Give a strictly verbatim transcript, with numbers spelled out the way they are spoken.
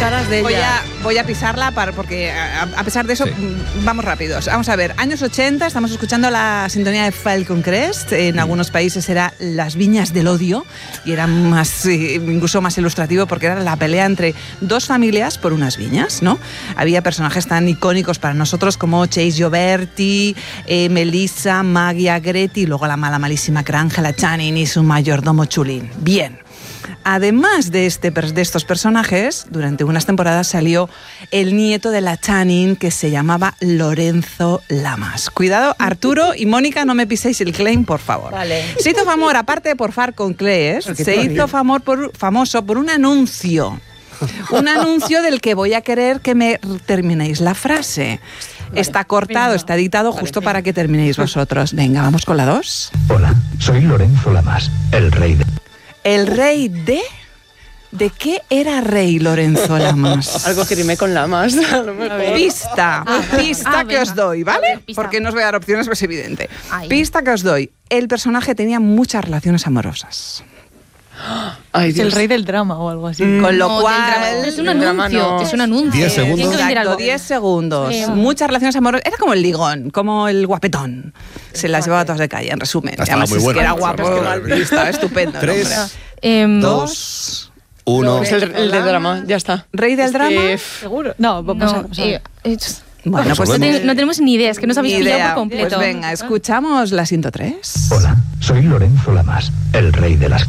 caras de ella. Voy a, voy a pisarla para, porque a, a pesar de eso, sí. vamos rápidos. Vamos a ver, años ochenta, estamos escuchando la sintonía de Falcon Crest. En algunos países era Las Viñas del Odio y era más, incluso más ilustrativo porque era la pelea entre dos familias por unas viñas, ¿no? Había personajes tan icónicos para nosotros como Chase Gioberti, eh, Melissa, Maggie Agretti y luego la mala malísima Angela Channing y su mayordomo Chulín. Bien. Además de, este, de estos personajes, durante unas temporadas salió el nieto de la Channing que se llamaba Lorenzo Lamas. Cuidado, Arturo y Mónica, no me piséis el claim, por favor. Vale. Se hizo famoso, aparte de por Falcon Crest, se hizo famor por, famoso por un anuncio. Un anuncio del que voy a querer que me terminéis la frase. Vale. Está cortado, venga. Está editado justo vale, para que terminéis vosotros. Venga, vamos con la dos. Hola, soy Lorenzo Lamas, el rey de... ¿El rey de...? ¿De qué era rey Lorenzo Lamas? Algo que rime con Lamas. Pista, ah, pista ah, que os doy, ¿vale? Ver, porque no os voy a dar opciones, pues es evidente. Ay. Pista que os doy. El personaje tenía muchas relaciones amorosas. Ay, es el rey del drama o algo así. Mm, Con lo no, cual... Es un anuncio, no. es un anuncio. diez segundos. Exacto, diez segundos. Sí. Muchas relaciones amorosas. Era como el ligón, como el guapetón. Se las llevaba todas de calle, en resumen. Estaba muy bueno. Es que era guapo, estaba estupendo. Tres, eh, dos, uno. Es el, el del drama, ya está. ¿Rey del drama? Eh, ¿Seguro? No, vamos no, a... Vamos a eh, eh, Bueno, pues no, ten, no tenemos ni idea, es que nos habéis pillado por completo. Pues venga, escuchamos la ciento tres. Hola, soy Lorenzo Lamas, el rey de las